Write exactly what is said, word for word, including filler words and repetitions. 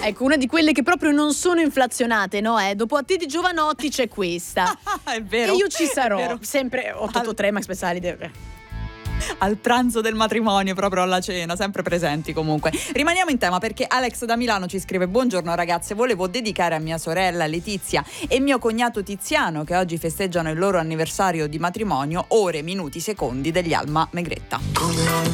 Ecco, una di quelle che proprio non sono inflazionate, no? Eh? Dopo A te di Giovanotti c'è questa. È vero. E io ci sarò, è vero. sempre otto otto tre Max Pezzali. Al pranzo del matrimonio, proprio alla cena, sempre presenti comunque. Rimaniamo in tema perché Alex da Milano ci scrive: buongiorno ragazze, volevo dedicare a mia sorella Letizia e mio cognato Tiziano, che oggi festeggiano il loro anniversario di matrimonio, ore, minuti, secondi degli Alma Megretta.